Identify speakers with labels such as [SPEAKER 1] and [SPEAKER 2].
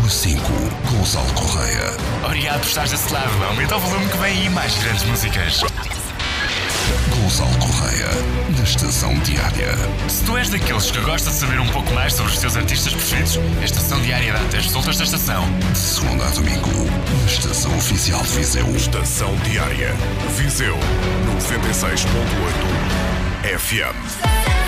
[SPEAKER 1] Número 5, Gonçalo Correia.
[SPEAKER 2] Obrigado por estares desse lado. Aumenta o volume que vem aí mais grandes músicas.
[SPEAKER 1] Gonçalo Correia, na Estação Diária.
[SPEAKER 2] Se tu és daqueles que gosta de saber um pouco mais sobre os teus artistas preferidos, a Estação Diária dá-te as resultas da estação.
[SPEAKER 1] De segunda a domingo, na Estação Oficial de Viseu.
[SPEAKER 3] Estação Diária. Viseu 96.8 FM.